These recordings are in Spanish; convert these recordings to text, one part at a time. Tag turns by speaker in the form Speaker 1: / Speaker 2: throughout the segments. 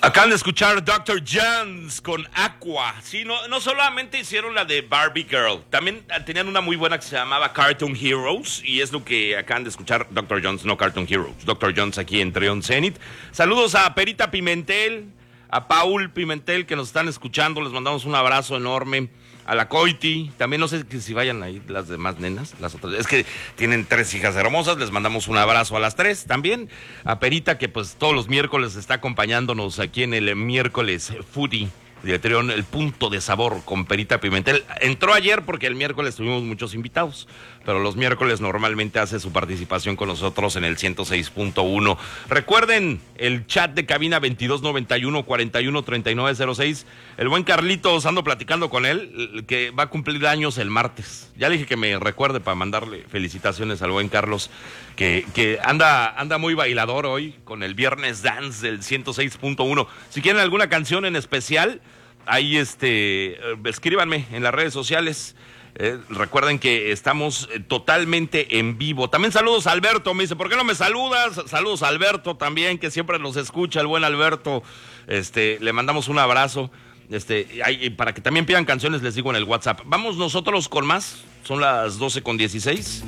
Speaker 1: Acaban de escuchar Dr. Jones con Aqua. Sí, no solamente hicieron la de Barbie Girl, también tenían una muy buena que se llamaba Cartoon Heroes, y es lo que acaban de escuchar. Dr. Jones, no Cartoon Heroes. Dr. Jones aquí en Trion Zenith. Saludos a Perita Pimentel, a Paul Pimentel, que nos están escuchando. Les mandamos un abrazo enorme. A la Coiti, también no sé si vayan ahí las demás nenas, las otras. Es que tienen 3 hijas hermosas, les mandamos un abrazo a las 3 también. A Perita, que pues todos los miércoles está acompañándonos aquí en el miércoles Foodie de Trión, el punto de sabor con Perita Pimentel. Entró ayer porque el miércoles tuvimos muchos invitados, pero los miércoles normalmente hace su participación con nosotros en el 106.1. Recuerden el chat de cabina 2291-413906. El buen Carlitos, ando platicando con él, que va a cumplir años el martes. Ya le dije que me recuerde para mandarle felicitaciones al buen Carlos, que anda muy bailador hoy con el Viernes Dance del 106.1. Si quieren alguna canción en especial, ahí escríbanme en las redes sociales. Recuerden que estamos totalmente en vivo. También saludos a Alberto, me dice, ¿por qué no me saludas? Saludos a Alberto también, que siempre nos escucha, el buen Alberto. Le mandamos un abrazo. Para que también pidan canciones, les digo en el WhatsApp. Vamos nosotros con más. Son las 12:16.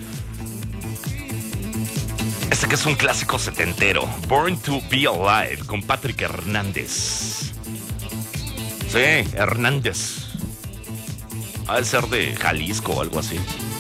Speaker 1: Que es un clásico setentero. Born to be Alive con Patrick Hernández. Sí, Hernández. Ha de ser de Jalisco o algo así.